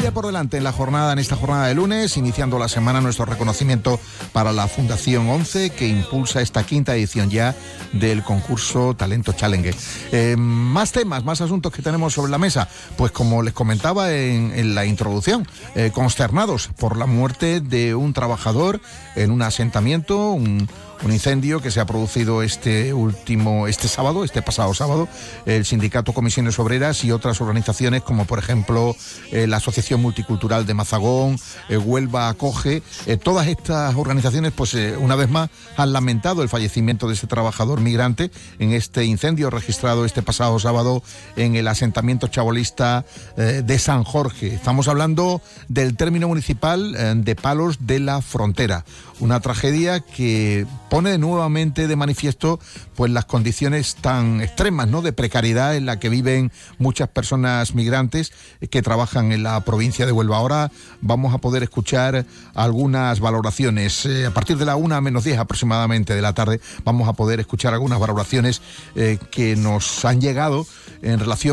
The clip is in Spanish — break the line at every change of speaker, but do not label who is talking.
día por delante en esta jornada de lunes, iniciando la semana, nuestro reconocimiento para la Fundación 11, que impulsa esta quinta edición ya del concurso Talento Challenge. Más temas, más asuntos que tenemos sobre la mesa, pues como les comentaba en la introducción, consternados por la muerte de un trabajador en un asentamiento, un incendio que se ha producido este pasado sábado. El sindicato Comisiones Obreras y otras organizaciones como por ejemplo la Asociación Multicultural de Mazagón, Huelva Acoge, todas estas organizaciones pues una vez más han lamentado el fallecimiento de este trabajador migrante en este incendio registrado este pasado sábado en el asentamiento chabolista de San Jorge. Estamos hablando del término municipal de Palos de la Frontera, una tragedia que pone nuevamente de manifiesto pues las condiciones tan extremas, ¿no?, de precariedad en la que viven muchas personas migrantes que trabajan en la provincia de Huelva. Ahora vamos a poder escuchar algunas valoraciones. A partir de la 1:10 aproximadamente de la tarde vamos a poder escuchar algunas valoraciones que nos han llegado en relación